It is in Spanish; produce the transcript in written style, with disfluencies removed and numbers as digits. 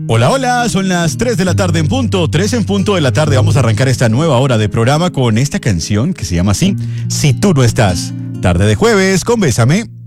Hola, hola, son las 3 de la tarde en punto, 3 en punto de la tarde. Vamos a arrancar esta nueva hora de programa con esta canción que se llama así, Si tú no estás. Tarde de jueves con Bésame.